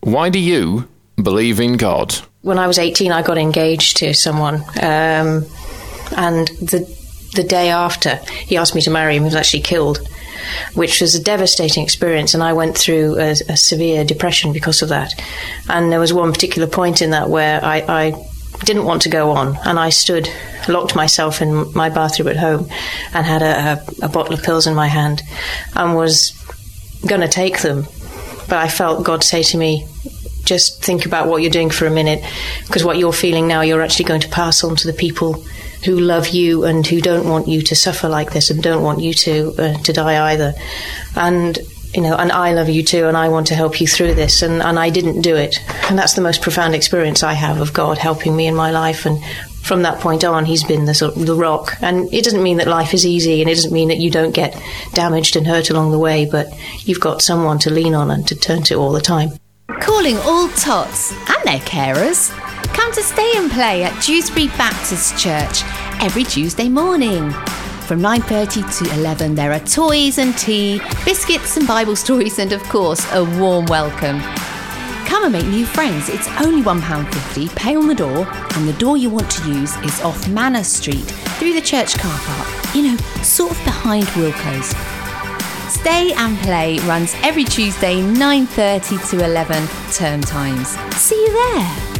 Why do you believe in God? When I was 18, I got engaged to someone, and the day after he asked me to marry him, he was actually killed, which was a devastating experience, and I went through a severe depression because of that. And there was one particular point in that where I didn't want to go on, and I locked myself in my bathroom at home and had a bottle of pills in my hand and was going to take them. But I felt God say to me, just think about what you're doing for a minute, because what you're feeling now, you're actually going to pass on to the people who love you and who don't want you to suffer like this and don't want you to die either. And, and I love you too, and I want to help you through this. And I didn't do it. And that's the most profound experience I have of God helping me in my life. And from that point on, he's been the rock. And it doesn't mean that life is easy, and it doesn't mean that you don't get damaged and hurt along the way, but you've got someone to lean on and to turn to all the time. Calling all tots and their carers. Come to Stay and Play at Dewsbury Baptist Church every Tuesday morning. From 9:30 to 11, there are toys and tea, biscuits and Bible stories, and of course, a warm welcome. Come and make new friends. It's only £1.50, pay on the door, and the door you want to use is off Manor Street, through the church car park, sort of behind Wilko's. Stay and Play runs every Tuesday, 9:30 to 11, term times. See you there.